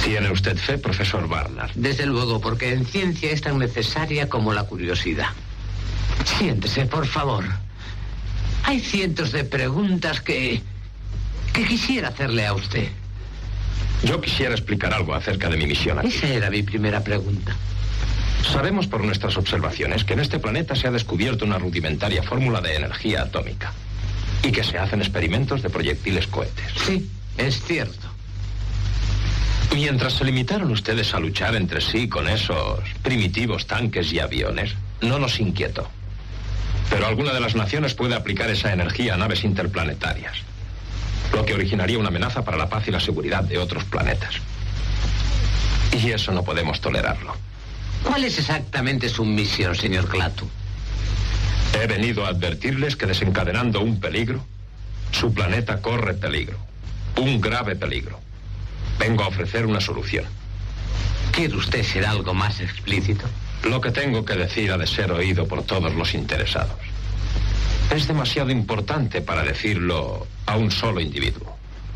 ¿Tiene usted fe, profesor Barnard? Desde luego, porque en ciencia es tan necesaria como la curiosidad. Siéntese, por favor. Hay cientos de preguntas que quisiera hacerle a usted. Yo quisiera explicar algo acerca de mi misión aquí. Esa era mi primera pregunta. Sabemos por nuestras observaciones que en este planeta se ha descubierto una rudimentaria fórmula de energía atómica y que se hacen experimentos de proyectiles cohetes. Sí, es cierto. Mientras se limitaron ustedes a luchar entre sí con esos primitivos tanques y aviones, no nos inquietó. Pero alguna de las naciones puede aplicar esa energía a naves interplanetarias, lo que originaría una amenaza para la paz y la seguridad de otros planetas. Y eso no podemos tolerarlo. ¿Cuál es exactamente su misión, señor Klaatu? He venido a advertirles que desencadenando un peligro, su planeta corre peligro. Un grave peligro. Vengo a ofrecer una solución. ¿Quiere usted ser algo más explícito? Lo que tengo que decir ha de ser oído por todos los interesados. Es demasiado importante para decirlo a un solo individuo.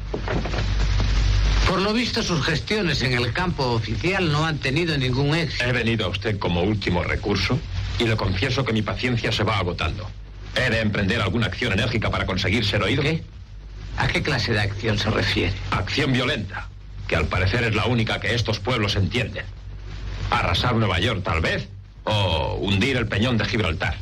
Por lo visto, sus gestiones en el campo oficial no han tenido ningún éxito. He venido a usted como último recurso y le confieso que mi paciencia se va agotando. ¿He de emprender alguna acción enérgica para conseguir ser oído? ¿Qué? ¿A qué clase de acción se refiere? Acción violenta, que al parecer es la única que estos pueblos entienden. Arrasar Nueva York, tal vez, o hundir el peñón de Gibraltar.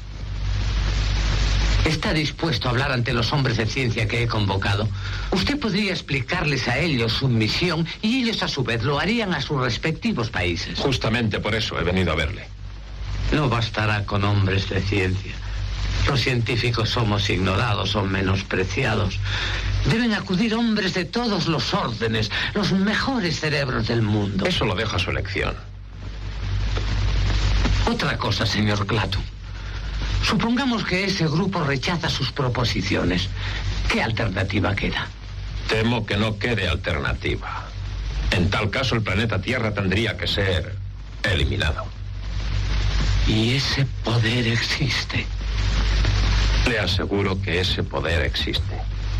¿Está dispuesto a hablar ante los hombres de ciencia que he convocado? Usted podría explicarles a ellos su misión y ellos a su vez lo harían a sus respectivos países. Justamente por eso he venido a verle. No bastará con hombres de ciencia. Los científicos somos ignorados o menospreciados. Deben acudir hombres de todos los órdenes, los mejores cerebros del mundo. Eso lo dejo a su elección. Otra cosa, señor Klaatu. Supongamos que ese grupo rechaza sus proposiciones. ¿Qué alternativa queda? Temo que no quede alternativa. En tal caso, el planeta Tierra tendría que ser eliminado. ¿Y ese poder existe? Le aseguro que ese poder existe.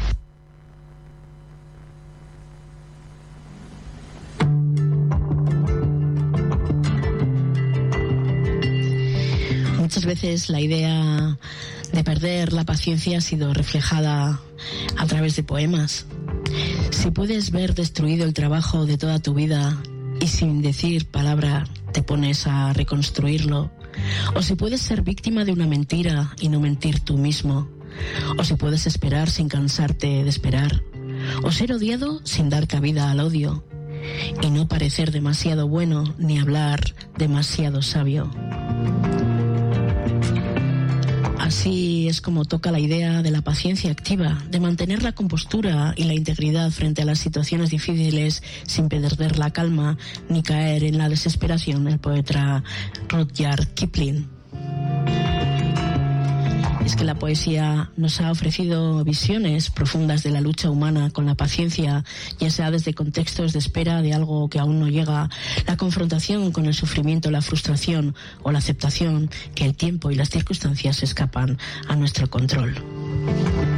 Muchas veces la idea de perder la paciencia ha sido reflejada a través de poemas. Si puedes ver destruido el trabajo de toda tu vida y sin decir palabra te pones a reconstruirlo, o si puedes ser víctima de una mentira y no mentir tú mismo, o si puedes esperar sin cansarte de esperar, o ser odiado sin dar cabida al odio, y no parecer demasiado bueno ni hablar demasiado sabio. Así es como toca la idea de la paciencia activa, de mantener la compostura y la integridad frente a las situaciones difíciles sin perder la calma ni caer en la desesperación, el poeta Rudyard Kipling. Es que la poesía nos ha ofrecido visiones profundas de la lucha humana con la paciencia, ya sea desde contextos de espera de algo que aún no llega, la confrontación con el sufrimiento, la frustración o la aceptación que el tiempo y las circunstancias escapan a nuestro control.